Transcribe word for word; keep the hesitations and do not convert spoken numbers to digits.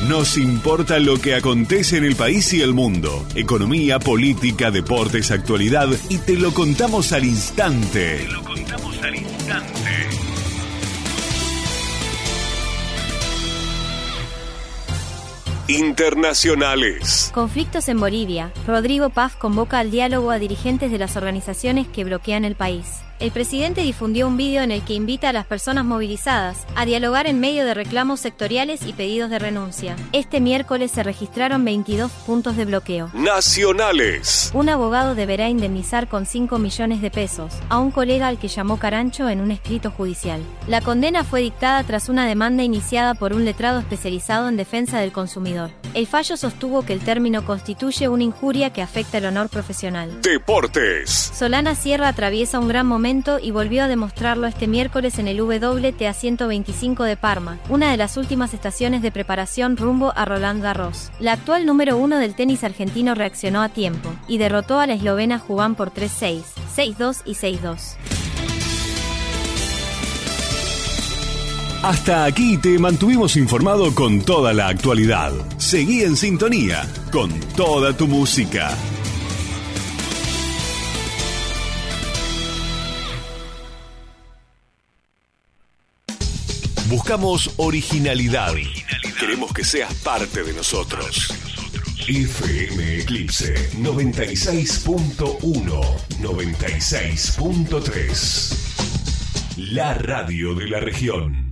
Nos importa lo que acontece en el país y el mundo. Economía, política, deportes, actualidad. Y te lo contamos al instante. Te lo contamos al instante. Internacionales. Conflictos en Bolivia. Rodrigo Paz convoca al diálogo a dirigentes de las organizaciones que bloquean el país. El presidente difundió un vídeo en el que invita a las personas movilizadas a dialogar en medio de reclamos sectoriales y pedidos de renuncia. Este miércoles se registraron veintidós puntos de bloqueo. Nacionales. Un abogado deberá indemnizar con cinco millones de pesos a un colega al que llamó carancho en un escrito judicial. La condena fue dictada tras una demanda iniciada por un letrado especializado en defensa del consumidor. El fallo sostuvo que el término constituye una injuria que afecta el honor profesional. Deportes. Solana Sierra atraviesa un gran momento y volvió a demostrarlo este miércoles en el W T A ciento veinticinco de Parma, una de las últimas estaciones de preparación rumbo a Roland Garros. La actual número uno del tenis argentino reaccionó a tiempo y derrotó a la eslovena Juan por tres seis, seis dos y seis dos. Hasta aquí te mantuvimos informado con toda la actualidad. Seguí en sintonía con toda tu música. Buscamos originalidad. originalidad. Queremos que seas parte de nosotros. F M Eclipse noventa y seis punto uno, noventa y seis punto tres. La radio de la región.